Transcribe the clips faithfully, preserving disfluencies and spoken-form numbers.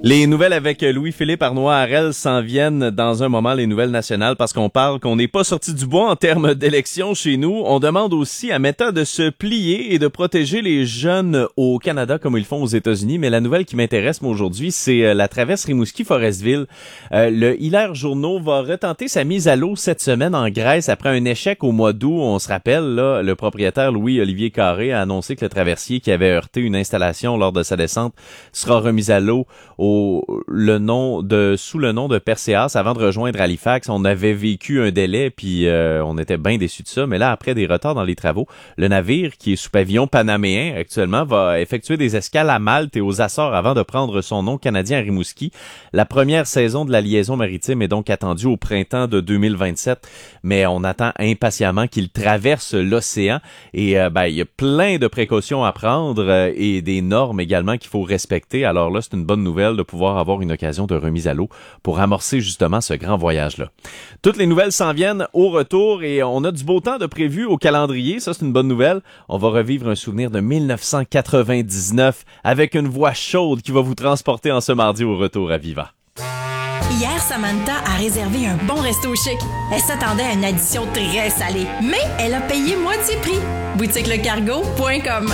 Les nouvelles avec Louis-Philippe Arnois-Harel s'en viennent dans un moment, les nouvelles nationales, parce qu'on parle qu'on n'est pas sorti du bois en termes d'élections chez nous. On demande aussi à Meta de se plier et de protéger les jeunes au Canada comme ils le font aux États-Unis. Mais la nouvelle qui m'intéresse, moi, aujourd'hui, c'est la traverse Rimouski-Forestville. Euh, le Hilaire Journeau va retenter sa mise à l'eau cette semaine en Grèce après un échec au mois d'août. On se rappelle, là, le propriétaire Louis-Olivier Carré a annoncé que le traversier qui avait heurté une installation lors de sa descente sera remis à l'eau au le nom de sous le nom de Perséas avant de rejoindre Halifax. On avait vécu un délai puis euh, on était bien déçus de ça, mais là après des retards dans les travaux, le navire qui est sous pavillon panaméen actuellement va effectuer des escales à Malte et aux Açores avant de prendre son nom canadien à Rimouski. La première saison de la liaison maritime est donc attendue au printemps de deux mille vingt-sept, mais on attend impatiemment qu'il traverse l'océan et euh, ben il y a plein de précautions à prendre euh, et des normes également qu'il faut respecter. Alors là, c'est une bonne nouvelle de pouvoir avoir une occasion de remise à l'eau pour amorcer justement ce grand voyage-là. Toutes les nouvelles s'en viennent au retour et on a du beau temps de prévu au calendrier. Ça, c'est une bonne nouvelle. On va revivre un souvenir de dix-neuf cent quatre-vingt-dix-neuf avec une voix chaude qui va vous transporter en ce mardi au retour à Viva. Hier, Samantha a réservé un bon resto chic. Elle s'attendait à une addition très salée, mais elle a payé moitié prix. boutique le cargo point com.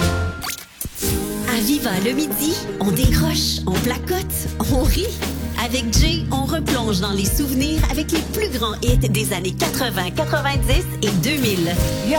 À Viva le midi, on décroche, on placote, on rit. Avec Jay, on replonge dans les souvenirs avec les plus grands hits des années quatre-vingts, quatre-vingt-dix et deux mille.